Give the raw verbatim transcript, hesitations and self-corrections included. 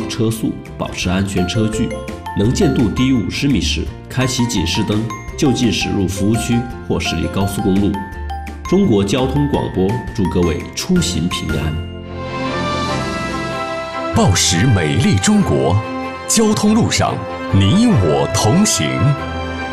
车速，保持安全车距。能见度低于五十米时，开启警示灯，就近驶入服务区或驶离高速公路。中国交通广播祝各位出行平安。 报时美丽中国，交通路上你我同行。